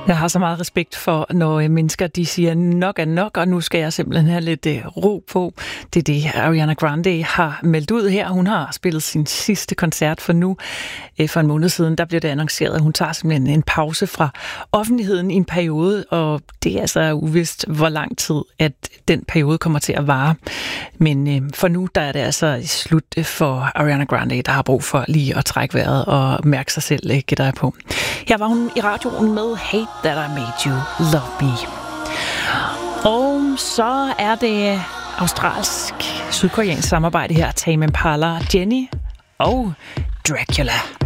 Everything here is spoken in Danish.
Jeg har så meget respekt for, når mennesker de siger, nok er nok, og nu skal jeg simpelthen have lidt ro på. Det er det, Ariana Grande har meldt ud her. Hun har spillet sin sidste koncert for nu. For en måned siden, der blev det annonceret, at hun tager simpelthen en pause fra offentligheden i en periode, og det er altså uvist, hvor lang tid, at den periode kommer til at vare. Men for nu, der er det altså slut for Ariana Grande, der har brug for lige at trække vejret og mærke sig selv, gætter jeg på. Her var hun i radioen med Hate That I Made You Love Me. Og så er det australsk-sydkoreansk samarbejde her. Tame Impala, Jenny og Dracula.